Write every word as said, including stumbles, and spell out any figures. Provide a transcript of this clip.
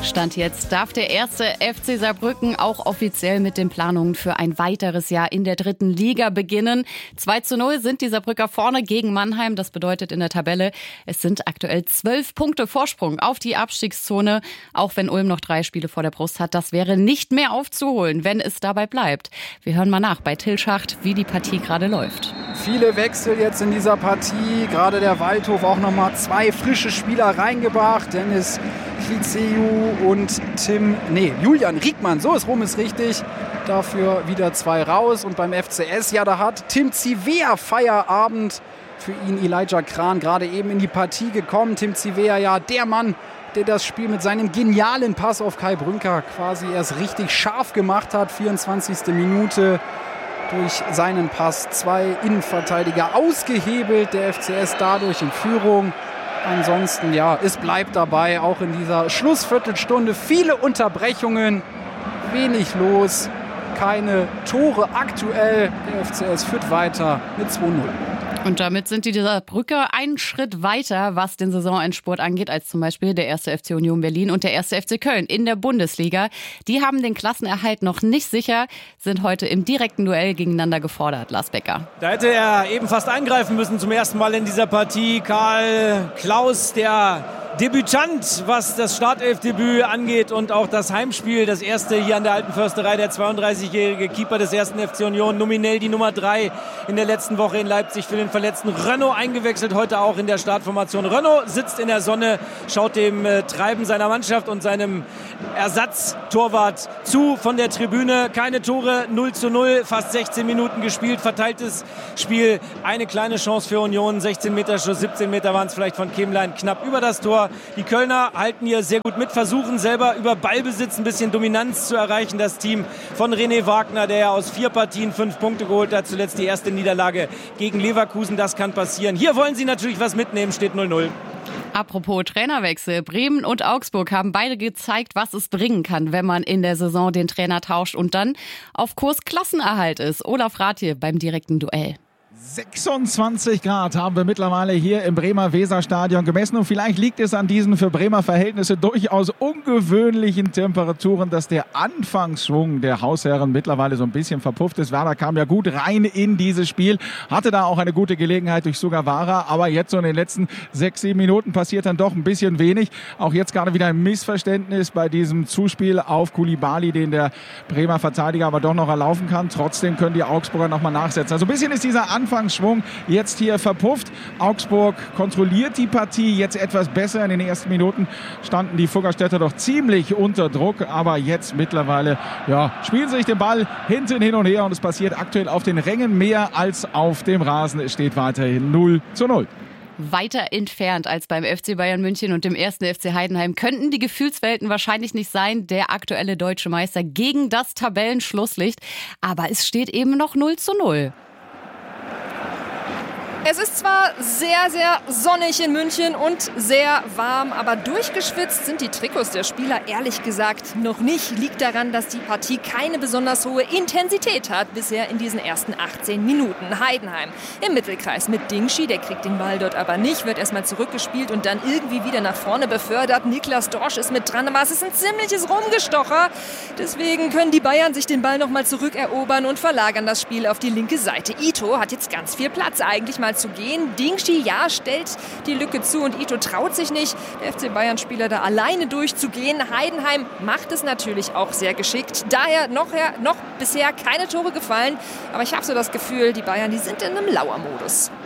Stand jetzt darf der erste F C Saarbrücken auch offiziell mit den Planungen für ein weiteres Jahr in der dritten Liga beginnen. zwei zu null sind die Saarbrücker vorne gegen Mannheim. Das bedeutet in der Tabelle, es sind aktuell zwölf Punkte Vorsprung auf die Abstiegszone. Auch wenn Ulm noch drei Spiele vor der Brust hat, das wäre nicht mehr aufzuholen, wenn es dabei bleibt. Wir hören mal nach bei Till Schacht, wie die Partie gerade läuft. Viele Wechsel jetzt in dieser Partie. Gerade der Waldhof auch nochmal zwei frische Spieler reingebracht. Dennis Klizeu und Tim, nee, Julian Riekmann, so ist rum, ist richtig. Dafür wieder zwei raus. Und beim F C S, ja, da hat Tim Zivea Feierabend. Für ihn Elijah Kran gerade eben in die Partie gekommen. Tim Zivea, ja, der Mann, der das Spiel mit seinem genialen Pass auf Kai Brünker quasi erst richtig scharf gemacht hat. vierundzwanzigste Minute. Durch seinen Pass zwei Innenverteidiger ausgehebelt. Der F C S dadurch in Führung. Ansonsten, ja, es bleibt dabei, auch in dieser Schlussviertelstunde. Viele Unterbrechungen, wenig los, keine Tore aktuell. Der F C S führt weiter mit zwei null. Und damit sind die Saarbrücker einen Schritt weiter, was den Saisonendspurt angeht, als zum Beispiel der erste F C Union Berlin und der erste F C Köln in der Bundesliga. Die haben den Klassenerhalt noch nicht sicher, sind heute im direkten Duell gegeneinander gefordert. Lars Becker. Da hätte er eben fast eingreifen müssen zum ersten Mal in dieser Partie. Karl Klaus, der Debütant, was das Startelfdebüt angeht und auch das Heimspiel, das erste hier an der Alten Försterei, der zweiunddreißigjährige Keeper des ersten F C Union, nominell die Nummer drei in der letzten Woche in Leipzig für den verletzten Renaud eingewechselt, heute auch in der Startformation. Renaud sitzt in der Sonne, schaut dem äh, Treiben seiner Mannschaft und seinem Ersatztorwart zu von der Tribüne. Keine Tore, null zu null, fast sechzehn Minuten gespielt, verteiltes Spiel, eine kleine Chance für Union, sechzehn Meter Schuss, siebzehn Meter waren es vielleicht von Kemlein, knapp über das Tor. Die Kölner halten hier sehr gut mit, versuchen selber über Ballbesitz ein bisschen Dominanz zu erreichen. Das Team von René Wagner, der ja aus vier Partien fünf Punkte geholt hat, zuletzt die erste Niederlage gegen Leverkusen, das kann passieren. Hier wollen sie natürlich was mitnehmen, steht null null. Apropos Trainerwechsel, Bremen und Augsburg haben beide gezeigt, was es bringen kann, wenn man in der Saison den Trainer tauscht und dann auf Kurs Klassenerhalt ist. Olaf Rathje beim direkten Duell. sechsundzwanzig Grad haben wir mittlerweile hier im Bremer Weserstadion gemessen und vielleicht liegt es an diesen für Bremer Verhältnisse durchaus ungewöhnlichen Temperaturen, dass der Anfangsschwung der Hausherren mittlerweile so ein bisschen verpufft ist. Werder kam ja gut rein in dieses Spiel, hatte da auch eine gute Gelegenheit durch Sugawara, aber jetzt so in den letzten sechs, sieben Minuten passiert dann doch ein bisschen wenig. Auch jetzt gerade wieder ein Missverständnis bei diesem Zuspiel auf Koulibaly, den der Bremer Verteidiger aber doch noch erlaufen kann. Trotzdem können die Augsburger nochmal nachsetzen. Also ein bisschen ist dieser Anfangsschwung jetzt hier verpufft. Augsburg kontrolliert die Partie jetzt etwas besser. In den ersten Minuten standen die Fuggerstädter doch ziemlich unter Druck, aber jetzt mittlerweile ja, spielen sie sich den Ball hinten hin und her und es passiert aktuell auf den Rängen mehr als auf dem Rasen. Es steht weiterhin null zu null. Weiter entfernt als beim F C Bayern München und dem ersten F C Heidenheim könnten die Gefühlswelten wahrscheinlich nicht sein. Der aktuelle deutsche Meister gegen das Tabellenschlusslicht. Aber es steht eben noch null zu null. Es ist zwar sehr, sehr sonnig in München und sehr warm, aber durchgeschwitzt sind die Trikots der Spieler ehrlich gesagt noch nicht. Liegt daran, dass die Partie keine besonders hohe Intensität hat bisher in diesen ersten achtzehn Minuten. Heidenheim im Mittelkreis mit Dingschi, der kriegt den Ball dort aber nicht, wird erstmal zurückgespielt und dann irgendwie wieder nach vorne befördert. Niklas Dorsch ist mit dran, aber es ist ein ziemliches Rumgestocher. Deswegen können die Bayern sich den Ball nochmal zurückerobern und verlagern das Spiel auf die linke Seite. Ito hat jetzt ganz viel Platz, eigentlich mal zu gehen. Dingschi, ja, stellt die Lücke zu und Ito traut sich nicht, der F C Bayern-Spieler da alleine durchzugehen. Heidenheim macht es natürlich auch sehr geschickt. Daher noch, noch bisher keine Tore gefallen, aber ich habe so das Gefühl, die Bayern, die sind in einem Lauermodus.